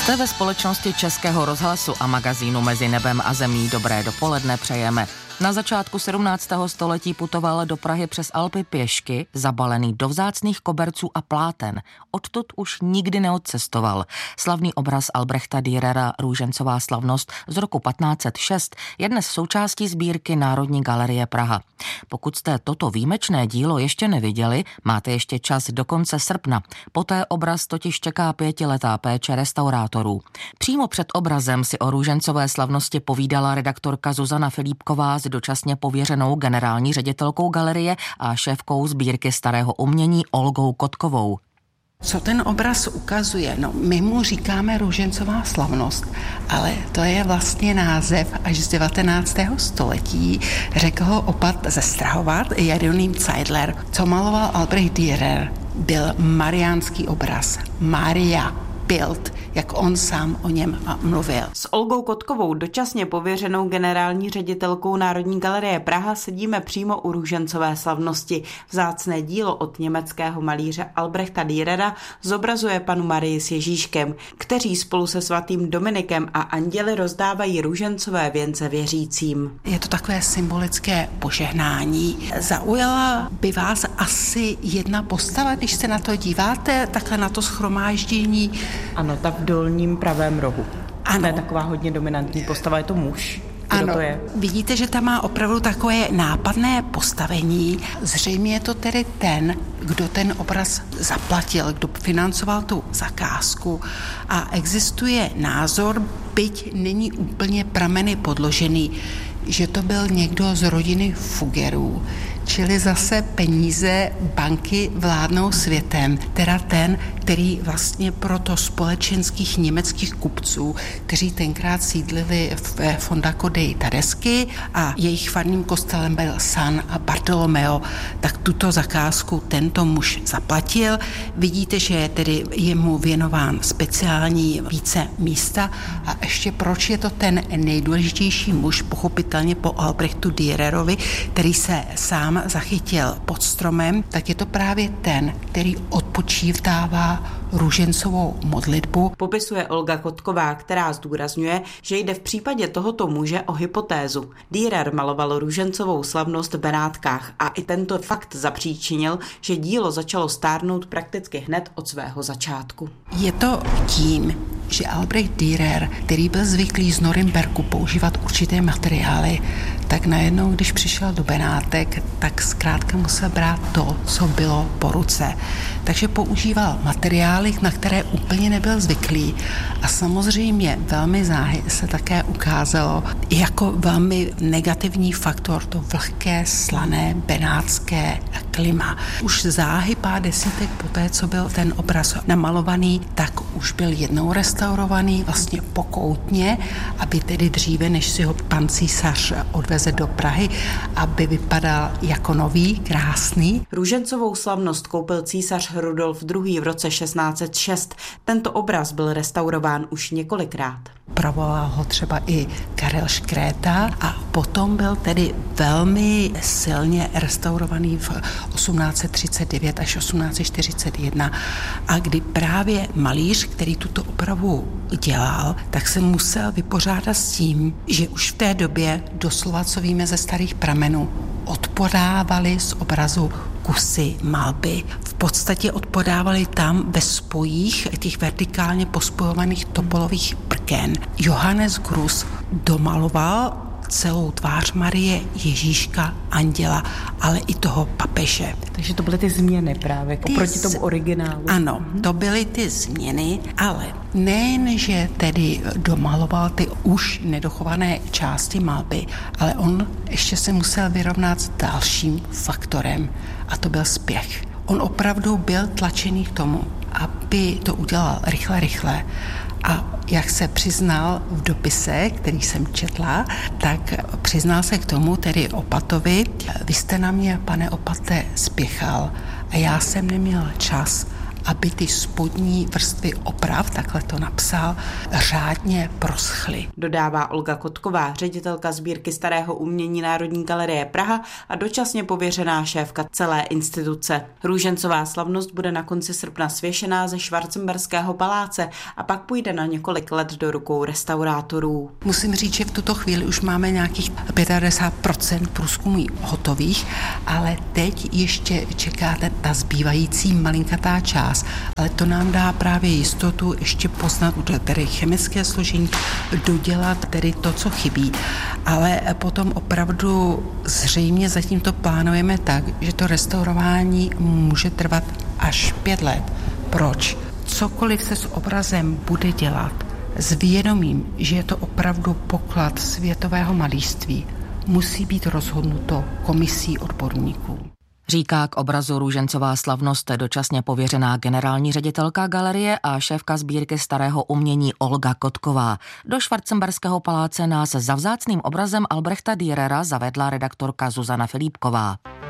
Jste ve společnosti Českého rozhlasu a magazínu Mezi nebem a zemí. Dobré dopoledne přejeme. Na začátku 17. století putoval do Prahy přes Alpy pěšky, zabalený do vzácných koberců a pláten. Odtud už nikdy neodcestoval. Slavný obraz Albrechta Dürera Růžencová slavnost z roku 1506 je dnes součástí sbírky Národní galerie Praha. Pokud jste toto výjimečné dílo ještě neviděli, máte ještě čas do konce srpna. Poté obraz totiž čeká 5letá péče restaurátorů. Přímo před obrazem si o Růžencové slavnosti povídala redaktorka Zuzana Filipková s dočasně pověřenou generální ředitelkou galerie a šéfkou sbírky starého umění Olgou Kotkovou. Co ten obraz ukazuje? No, my mu říkáme Růžencová slavnost, ale to je vlastně název až z 19. století. Řekl ho opat ze Strahovat, Jeroným Zeidler. Co maloval Albrecht Dürer, byl mariánský obraz. Maria Bild, jak on sám o něm mluvil. S Olgou Kotkovou, dočasně pověřenou generální ředitelkou Národní galerie Praha, sedíme přímo u Růžencové slavnosti. Vzácné dílo od německého malíře Albrechta Dürera zobrazuje Pannu Marii s Ježíškem, kteří spolu se svatým Dominikem a anděli rozdávají růžencové věnce věřícím. Je to takové symbolické požehnání. Zaujala by vás asi jedna postava, když se na to díváte, takhle na to shromáždění? Ano, ta v dolním pravém rohu. Ano. To je taková hodně dominantní postava, je to muž. Ano, to je? Vidíte, že tam má opravdu takové nápadné postavení. Zřejmě je to tedy ten, kdo ten obraz zaplatil, kdo financoval tu zakázku. A existuje názor, byť není úplně prameny podložený, že to byl někdo z rodiny Fuggerů, čili zase peníze banky vládnou světem, teda ten, který vlastně proto společenských německých kupců, kteří tenkrát sídlili v Fondaco dei Tedeschi a jejich farním kostelem byl San Bartolomeo, tak tuto zakázku tento muž zaplatil. Vidíte, že tedy je mu věnován speciální více místa a ještě proč je to ten nejdůležitější muž, pochopitelně po Albrechtu Dürerovi, který se sám zachytil pod stromem, tak je to právě ten, který odpočívdává růžencovou modlitbu. Popisuje Olga Kotková, která zdůrazňuje, že jde v případě tohoto muže o hypotézu. Dürer maloval růžencovou slavnost v Benátkách a i tento fakt zapříčinil, že dílo začalo stárnout prakticky hned od svého začátku. Je to tím, že Albrecht Dürer, který byl zvyklý z Norimberku používat určité materiály, tak najednou, když přišel do Benátek, tak zkrátka musel brát to, co bylo po ruce. Takže používal materiály, na které úplně nebyl zvyklý. A samozřejmě velmi záhy se také ukázalo jako velmi negativní faktor to vlhké, slané, benátské klima. Už záhy pár desítek poté, co byl ten obraz namalovaný, tak už byl jednou restaurovaný vlastně pokoutně, aby tedy dříve, než si ho pan císař odveze do Prahy, aby vypadal jako nový, krásný. Růžencovou slavnost koupil císař Rudolf II. V roce 1606. Tento obraz byl restaurován už několikrát. Provolal ho třeba i Karel Škréta a potom byl tedy velmi silně restaurovaný v 1839 až 1841 a kdy právě malíř, který tuto opravu dělal, tak se musel vypořádat s tím, že už v té době, doslova co víme ze starých pramenů, odpodávali z obrazu kusy malby. V podstatě odpodávali tam ve spojích těch vertikálně pospojovaných topolových prken. Johannes Grus domaloval celou tvář Marie, Ježíška, anděla, ale i toho papeže. Takže to byly ty změny právě oproti tomu originálu. Ano, to byly ty změny, ale nejen, že tedy domaloval ty už nedochované části malby, ale on ještě se musel vyrovnat s dalším faktorem a to byl spěch. On opravdu byl tlačený k tomu, aby to udělal rychle. A jak se přiznal v dopise, který jsem četla, tak přiznal se k tomu, tedy opatovi, vy jste na mě, pane opate, spěchal a já jsem neměl čas aby ty spodní vrstvy oprav, takhle to napsal, řádně proschly. Dodává Olga Kotková, ředitelka sbírky starého umění Národní galerie Praha a dočasně pověřená šéfka celé instituce. Růžencová slavnost bude na konci srpna svěšená ze Schwarzenberského paláce a pak půjde na několik let do rukou restaurátorů. Musím říct, že v tuto chvíli už máme nějakých 55% průzkumů hotových, ale teď ještě čekáte ta zbývající malinkatá část, ale to nám dá právě jistotu ještě poznat tedy chemické složení, dodělat tedy to, co chybí, ale potom opravdu zřejmě zatím to plánujeme tak, že to restaurování může trvat až 5 let. Proč? Cokoliv se s obrazem bude dělat s vědomím, že je to opravdu poklad světového malířství, musí být rozhodnuto komisí odborníků. Říká k obrazu Růžencová slavnost dočasně pověřená generální ředitelka galerie a šéfka sbírky starého umění Olga Kotková. Do Schwarzenberského paláce nás za vzácným obrazem Albrechta Dürera zavedla redaktorka Zuzana Filipková.